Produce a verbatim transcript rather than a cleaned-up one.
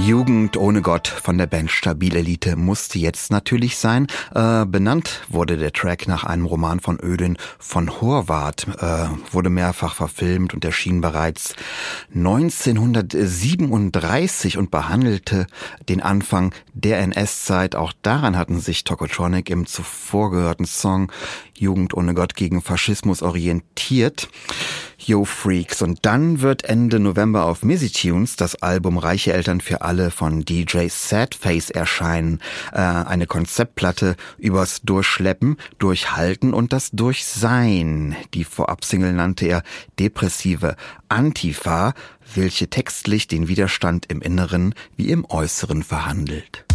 Jugend ohne Gott von der Band Stabilelite musste jetzt natürlich sein. Äh, benannt wurde der Track nach einem Roman von Ödin von Horvath, äh, wurde mehrfach verfilmt und erschien bereits neunzehnhundertsiebenunddreißig und behandelte den Anfang der N S-Zeit. Auch daran hatten sich Tokotronic im zuvor gehörten Song Jugend ohne Gott gegen Faschismus orientiert. Yo Freaks. Und dann wird Ende November auf Mizzy-Tunes das Album Reiche Eltern für alle von D J Sadface erscheinen. Äh, eine Konzeptplatte übers Durchschleppen, Durchhalten und das Durchsein. Die Vorabsingle nannte er Depressive Antifa, welche textlich den Widerstand im Inneren wie im Äußeren verhandelt.